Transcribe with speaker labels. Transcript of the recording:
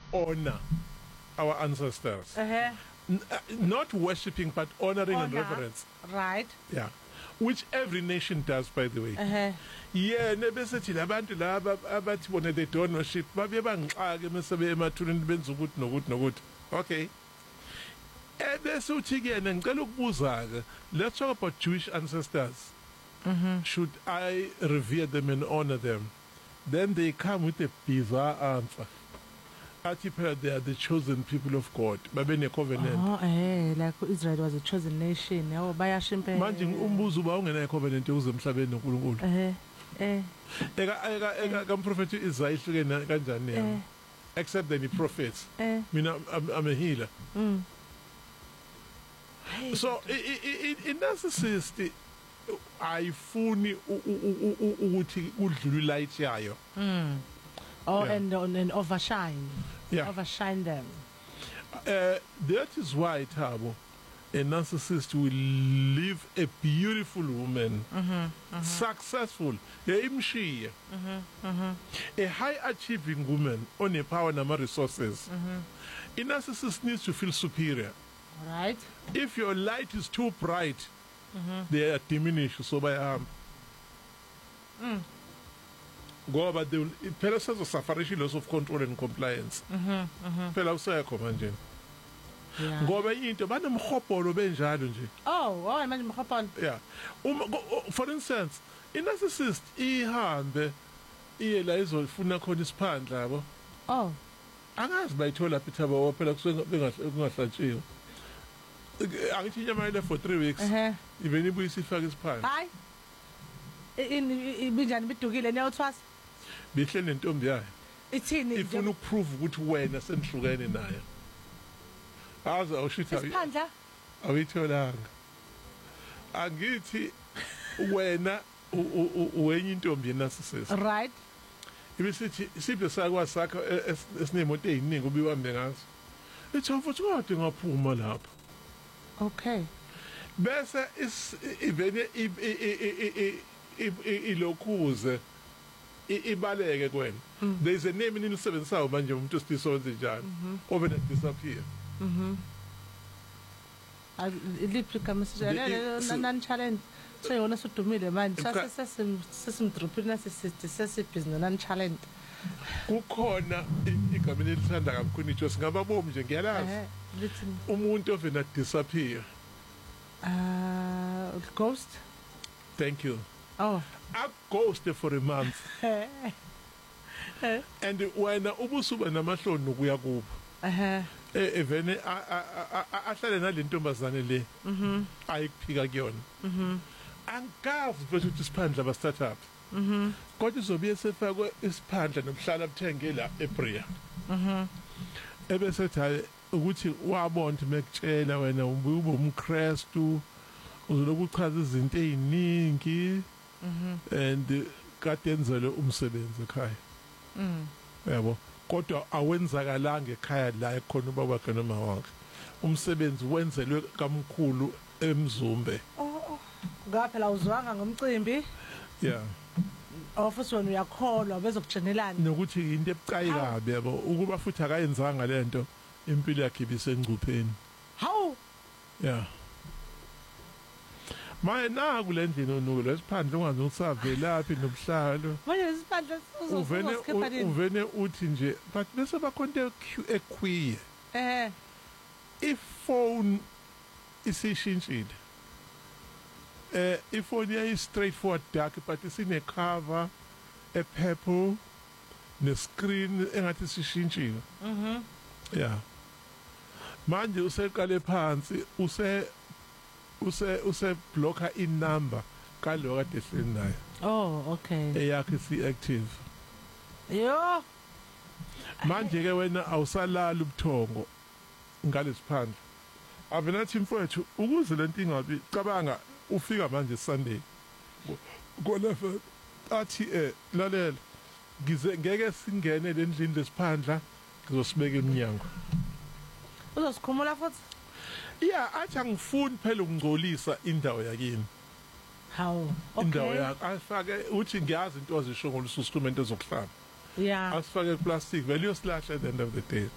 Speaker 1: honor our ancestors. Not worshipping, but honoring and reverence.
Speaker 2: Right.
Speaker 1: Yeah. Which every nation does, by the way. Yeah, nebesethi labantu laba abathi bona they don't worship babe bangixake mesebe emathuneni benza ukuthi nokuthi. Okay. Bese uthi ke ngicela ukubuza ke, let's talk about Jewish ancestors. Should I revere them and honor them? Then they come with a bizarre answer. They are the chosen people of God. Babene covenant.
Speaker 2: Like Israel was a chosen nation.
Speaker 1: Manje umbuzo ba ungena covenant uze emhlabeni noNkulunkulu. Eka prophet Isaiah ihlukene kanjani yena? Except that the prophets. Mina I'm a healer. So in narcissist ayifuni ukuthi kudlula light yayo.
Speaker 2: And overshine.
Speaker 1: Yeah.
Speaker 2: Overshine them.
Speaker 1: That is why, Thabo, a narcissist will leave a beautiful woman, successful, a high achieving woman on a power and resources. A narcissist needs to feel superior.
Speaker 2: Right.
Speaker 1: If your light is too bright, they are diminished. So by ngoba they will phela sezosafarish loss of control and compliance phela usekho manje ngoba into banomhobholo benjalo nje
Speaker 2: manje umhobholo
Speaker 1: yeah for instance in narcissist ihambe iye la izofuna khona isiphandla yabo angazi bayithola phithaba phela kungahlatshiwe angithi inyama ile for 3 weeks even ibuyisa ifaka isiphandla
Speaker 2: hayi ibinjani bidukile neyothwasa
Speaker 1: bihle nentombi yayo
Speaker 2: ithini
Speaker 1: ifuna ukuprove ukuthi wena senihlukene naye aza awushitha
Speaker 2: isiphandla
Speaker 1: awitholanga angithi wena wenye intombi narcissist
Speaker 2: right
Speaker 1: ibisithi siphe sakwa sakho esinemoto eziningi ubiwambe ngazo ethi futhi kodwa ngaphuma lapha
Speaker 2: okay
Speaker 1: bese ivene ilokhuze ibaleke kwena there is a name inisebenzisayo manje umuntu osisonze njani over and disappear
Speaker 2: iliphi kamsijana nan challenge seyona sudumile manje sesimdropina sesibhizinisi nan challenge
Speaker 1: kukhona igama elithanda kakhulu ijo singababomi nje ngiyalazi umuntu ovena disappear
Speaker 2: ghost.
Speaker 1: Thank you.
Speaker 2: A
Speaker 1: ghost for a month. And when ubusuba namahloni ukuya kubo. Evene ahlale nalentombazane le. Ayiphika kuyona. Angazi bese ukuthi isiphandla ba startup. Kodwa izobuye sefakwe isiphandla nomhlala buthenge la eBria. Ebese tha ukuthi wabona mekutshela wena ube umKristu uzoloku uchaza izinto eziningi and kadenzele umsebenzi ekhaya yabo kodwa awenzakalanga ekhaya la ekhona ubaba wakhe noma wakhe umsebenzi wenzelwe kamkhulu eMzumbe
Speaker 2: ngaphela uzwanga ngomcimbi
Speaker 1: yeah
Speaker 2: futhi wena uyakholwa bezokujenelana
Speaker 1: nokuthi into ebucayi kabi yabo ukuba futhi akayenzanga lento impilo yakhe ibisengcupheni
Speaker 2: how
Speaker 1: yeah manje naku lendlela onuku lesiphandle ungazi ukusavelaphi nobuhlalo
Speaker 2: manje isiphandle
Speaker 1: uvene uthi nje but bese bakhonto equeer iphone isishintshile iphone yayi straightforward dark but isine cover a purple ne screen engathi sishintshile yeah manje useqale phansi use blocker in number kalo kade ehleli naye
Speaker 2: okay
Speaker 1: eyakhe si active
Speaker 2: yo
Speaker 1: manje ke wena awusalala ubuthongo ngalesiphandla avenathi mfowethu ukuze lento ingabi cabanga ufika manje Sunday ngolefa athi lalela ngize ngeke singene lendlini lesiphandla ngizosibeka eminyango
Speaker 2: uzosikhumula futhi
Speaker 1: yeah athi angifuni phela ukungcolisa indawo yakini
Speaker 2: how okay
Speaker 1: indawo yakho afake uthi ngiyazi into ozisho ngolusu instrument ezokuhlaba
Speaker 2: yeah
Speaker 1: asifake plastic vele uyosilahla at the end of the day